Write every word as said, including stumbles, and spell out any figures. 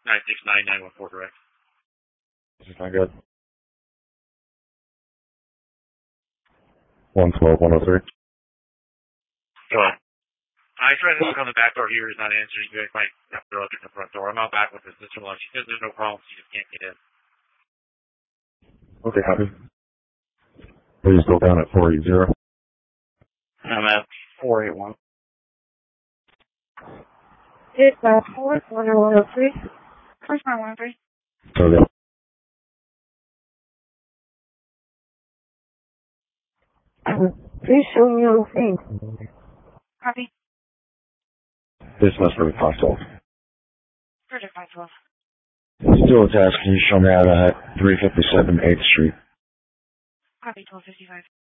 nine six nine nine one four direct. This is not good. one twelve, one oh three. Go on. I tried to look on the back door here. He's not answering. You guys might have to look at the front door. I'm out back with his sister-in-law. She says there's no problem. She just can't get in. Okay, copy. Please go down at four eight zero. I'm at four eight one. It's uh, four one oh three. First one one oh three. Okay. Please show me your thing. Copy. This must be possible. Project five twelve. Still a task. Can you show me out at three fifty-seven eighth Street? Copy twelve fifty-five.